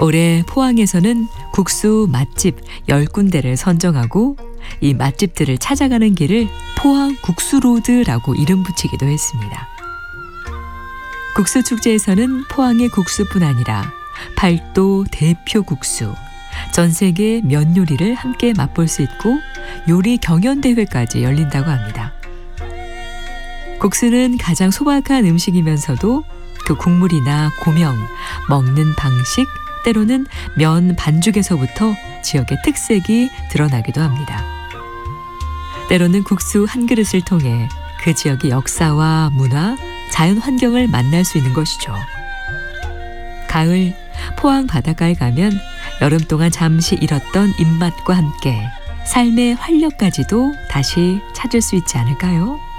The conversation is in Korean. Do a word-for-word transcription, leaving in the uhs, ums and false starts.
올해 포항에서는 국수 맛집 열 군데를 선정하고 이 맛집들을 찾아가는 길을 포항 국수로드라고 이름 붙이기도 했습니다. 국수축제에서는 포항의 국수뿐 아니라 팔도 대표 국수, 전 세계 면 요리를 함께 맛볼 수 있고 요리 경연대회까지 열린다고 합니다. 국수는 가장 소박한 음식이면서도 그 국물이나 고명, 먹는 방식, 때로는 면 반죽에서부터 지역의 특색이 드러나기도 합니다. 때로는 국수 한 그릇을 통해 그 지역의 역사와 문화, 자연 환경을 만날 수 있는 것이죠. 가을, 포항 바닷가에 가면 여름 동안 잠시 잃었던 입맛과 함께 삶의 활력까지도 다시 찾을 수 있지 않을까요?